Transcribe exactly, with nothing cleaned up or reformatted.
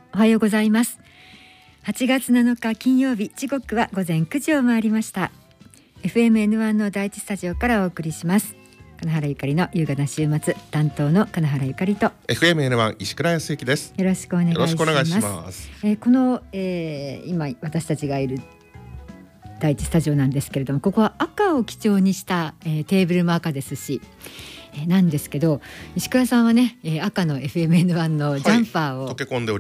おはようございます。はちがつなのか金曜日、時刻は午前くじを回りました。 エフエムエヌワン の第一スタジオからお送りします。金原ゆかりの優雅な週末、担当の金原ゆかりとエフエムエヌワン 石倉康之です。 よろしくお願いします。 よろしくお願いします。 えー、この、えー、今私たちがいる第一スタジオなんですけれども、ここは赤を基調にした、えー、テーブルも赤ですし、えー、なんですけど、石倉さんはね、えー、赤の エフエムエヌワン のジャンパーを、 はい、溶け込んでおり